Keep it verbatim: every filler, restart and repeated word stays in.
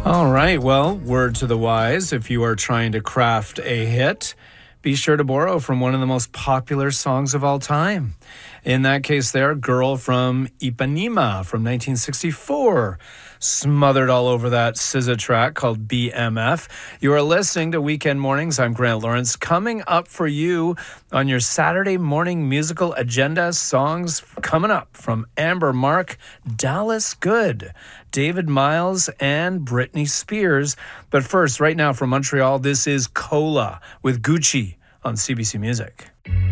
All right. Well, word to the wise, if you are trying to craft a hit, be sure to borrow from one of the most popular songs of all time. In that case there, Girl from Ipanema from nineteen sixty-four. Smothered all over that S Z A track called B M F. You are listening to Weekend Mornings. I'm Grant Lawrence. Coming up for you on your Saturday morning musical agenda, songs coming up from Amber Mark, Dallas Good, David Miles, and Britney Spears. But first, right now from Montreal, this is Cola with Gucci on C B C Music.